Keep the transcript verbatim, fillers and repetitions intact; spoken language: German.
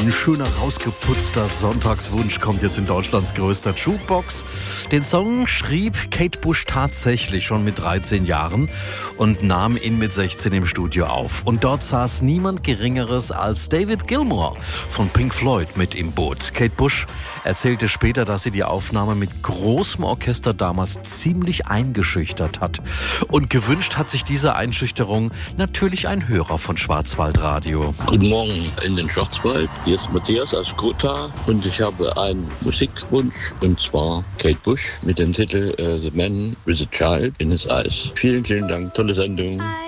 Ein schöner, rausgeputzter Sonntagswunsch kommt jetzt in Deutschlands größter Jukebox. Den Song schrieb Kate Bush tatsächlich schon mit dreizehn Jahren und nahm ihn mit sechzehn im Studio auf. Und dort saß niemand Geringeres als David Gilmour von Pink Floyd mit im Boot. Kate Bush erzählte später, dass sie die Aufnahme mit großem Orchester damals ziemlich eingeschüchtert hat. Und gewünscht hat sich diese Einschüchterung natürlich ein Hörer von Schwarzwaldradio. Guten Morgen in den Schwarzwald. Hier ist Matthias aus Gotha und ich habe einen Musikwunsch, und zwar Kate Bush mit dem Titel uh, The Man with a Child in His Eyes. Vielen, vielen Dank. Tolle Sendung.